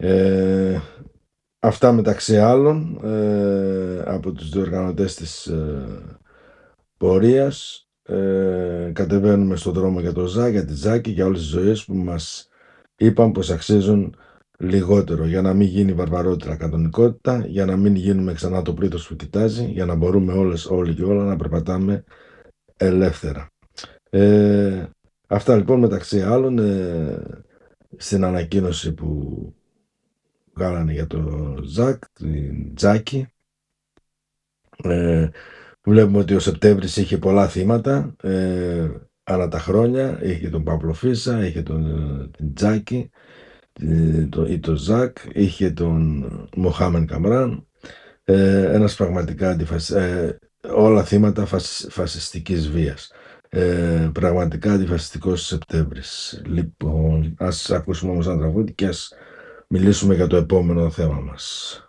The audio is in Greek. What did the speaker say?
Αυτά μεταξύ άλλων από τους διοργανωτές της πορείας. Κατεβαίνουμε στον δρόμο για το ΖΑΚ, για τη Ζάκη, για όλες τις ζωές που μας είπαν πως αξίζουν λιγότερο, για να μην γίνει βαρβαρότητα κανονικότητα, για να μην γίνουμε ξανά το πλήθος που κοιτάζει, για να μπορούμε όλοι και όλα να περπατάμε ελεύθερα. Αυτά λοιπόν μεταξύ άλλων στην ανακοίνωση που βγάλανε για το ΖΑΚ, την Τζάκη. Βλέπουμε ότι ο Σεπτέμβρης είχε πολλά θύματα ανά τα χρόνια. Είχε τον Παύλο Φίσα, είχε την Τζάκη ή το ΖΑΚ, είχε τον Μοχάμεν Καμράν, ένας πραγματικά όλα θύματα φασιστικής βίας. Πραγματικά αντιφασιστικός Σεπτέμβρης. Λοιπόν, ας ακούσουμε όμως ένα τραγούδι και ας μιλήσουμε για το επόμενο θέμα μας.